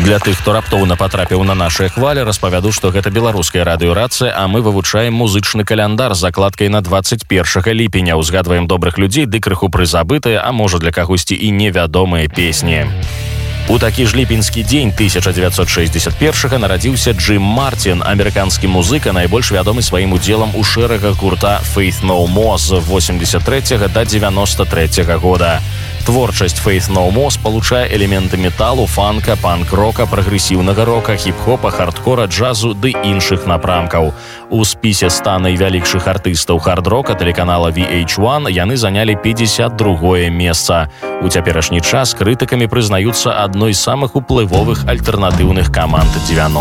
Для тых, хто раптоўна патрапіў на нашыя хвалі, распавяду, што гэта беларуская радыёрацыя, а мы вывучаем музычны каляндар з закладкай на 21 ліпеня. Узгадваем добрых людзей ды крыху прызабытыя, а можа для кагосьці і невядомыя песні. У такі ж ліпеньскі дзень 1961-га нарадзіўся Джим Мартин, амерыканскі музыка, найбольш вядомы сваім удзелам у шэрагах гурта Faith No More з 83 да 93 года. Творчасць Faith No More спалучае элементы металу, фанка, панк-рока, прагрэсіўнага рока, хіп-хопа, хардкора, джазу ды іншых напрамкаў. У спісе 100 найвялікшых артыстаў хард-рока тэлеканала VH1 яны занялі 52-е месца. У цяперашні час крытыкамі прызнаюцца адной з самых уплывовых альтэрнатыўных каманд 90-х.